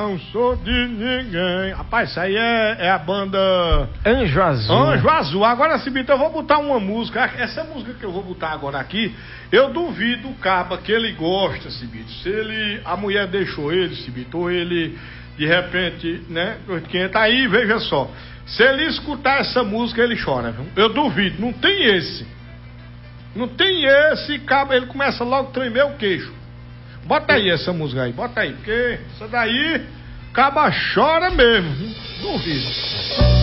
não sou de ninguém. Rapaz, isso aí é a banda Anjo Azul. Anjo Azul. Agora, Cibito, eu vou botar uma música. Essa música que eu vou botar agora aqui, eu duvido o caba que ele gosta, Cibito. Se a mulher deixou ele, Cibito, ou ele, de repente, né? Quem tá aí, veja só. Se ele escutar essa música, ele chora, viu? Eu duvido, não tem esse. Não tem esse, caba, ele começa logo a tremer o queixo. Bota aí essa música aí, bota aí, porque essa daí, caba chora mesmo, viu? Duvido.